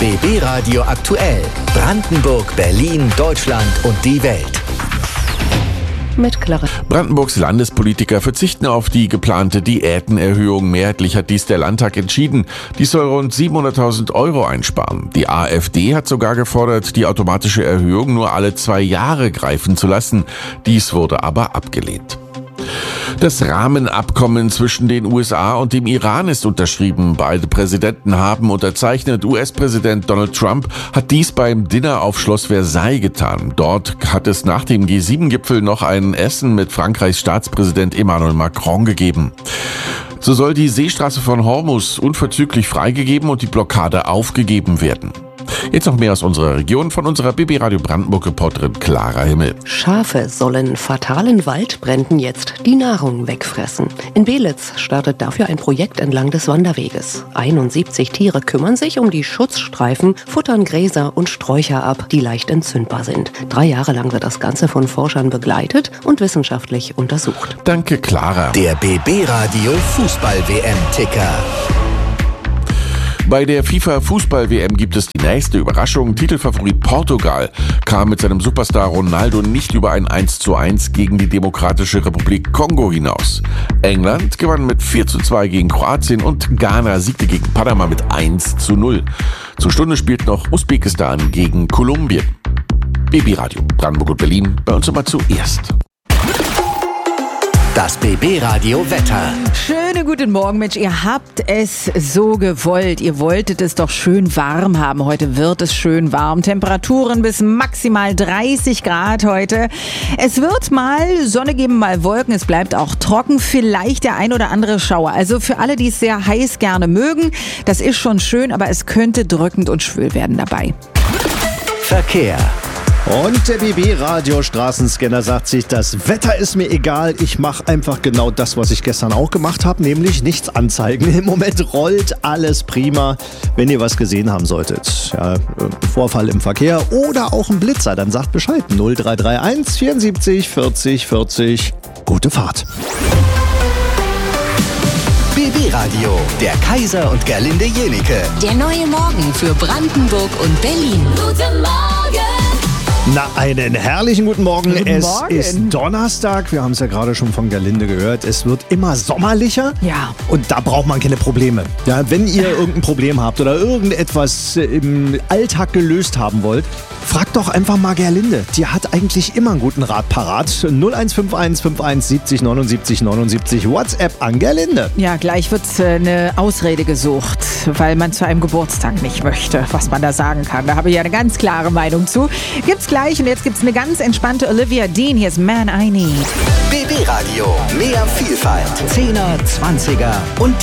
BB Radio aktuell. Brandenburg, Berlin, Deutschland und die Welt. Mit Clara. Brandenburgs Landespolitiker verzichten auf die geplante Diätenerhöhung. Mehrheitlich hat dies der Landtag entschieden. Dies soll rund 700.000 Euro einsparen. Die AfD hat sogar gefordert, die automatische Erhöhung nur alle 2 Jahre greifen zu lassen. Dies wurde aber abgelehnt. Das Rahmenabkommen zwischen den USA und dem Iran ist unterschrieben. Beide Präsidenten haben unterzeichnet. US-Präsident Donald Trump hat dies beim Dinner auf Schloss Versailles getan. Dort hat es nach dem G7-Gipfel noch ein Essen mit Frankreichs Staatspräsident Emmanuel Macron gegeben. So soll die Seestraße von Hormuz unverzüglich freigegeben und die Blockade aufgegeben werden. Jetzt noch mehr aus unserer Region von unserer BB Radio Brandenburg-Reporterin Clara Himmel. Schafe sollen fatalen Waldbränden jetzt die Nahrung wegfressen. In Belitz startet dafür ein Projekt entlang des Wanderweges. 71 Tiere kümmern sich um die Schutzstreifen, futtern Gräser und Sträucher ab, die leicht entzündbar sind. 3 Jahre lang wird das Ganze von Forschern begleitet und wissenschaftlich untersucht. Danke, Clara. Der BB Radio Fußball-WM-Ticker. Bei der FIFA-Fußball-WM gibt es die nächste Überraschung. Titelfavorit Portugal kam mit seinem Superstar Ronaldo nicht über ein 1:1 gegen die Demokratische Republik Kongo hinaus. England gewann mit 4:2 gegen Kroatien und Ghana siegte gegen Panama mit 1:0. Zur Stunde spielt noch Usbekistan gegen Kolumbien. BB Radio Brandenburg und Berlin, bei uns immer zuerst. Das BB Radio Wetter. Schönen guten Morgen, Mensch. Ihr habt es so gewollt. Ihr wolltet es doch schön warm haben. Heute wird es schön warm. Temperaturen bis maximal 30 Grad heute. Es wird mal Sonne geben, mal Wolken. Es bleibt auch trocken. Vielleicht der ein oder andere Schauer. Also für alle, die es sehr heiß gerne mögen, das ist schon schön, aber es könnte drückend und schwül werden dabei. Verkehr. Und der BB-Radio-Straßenscanner sagt sich, das Wetter ist mir egal, ich mache einfach genau das, was ich gestern auch gemacht habe, nämlich nichts anzeigen. Im Moment rollt alles prima. Wenn ihr was gesehen haben solltet, ja, Vorfall im Verkehr oder auch ein Blitzer, dann sagt Bescheid. 0331 74 40 40. Gute Fahrt. BB Radio, der Kaiser und Gerlinde Jenike. Der neue Morgen für Brandenburg und Berlin. Guten Morgen! Na, einen herrlichen guten Morgen. Guten Morgen. Es ist Donnerstag. Wir haben es ja gerade schon von Gerlinde gehört. Es wird immer sommerlicher. Ja. Und da braucht man keine Probleme. Ja, wenn ihr irgendein Problem habt oder irgendetwas im Alltag gelöst haben wollt, fragt doch einfach mal Gerlinde. Die hat eigentlich immer einen guten Rat parat. 0151 51 70 79 79 WhatsApp an Gerlinde. Ja, gleich wird eine Ausrede gesucht, weil man zu einem Geburtstag nicht möchte, was man da sagen kann. Da habe ich ja eine ganz klare Meinung zu. Gibt's gleich und jetzt gibt's eine ganz entspannte Olivia Dean. Hier ist Man I Need. BB Radio, mehr Vielfalt. 10er, 20er und